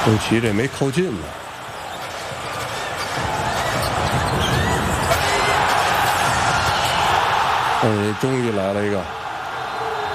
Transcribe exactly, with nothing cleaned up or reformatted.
周琦这没扣进呢。嗯，终于来了一个。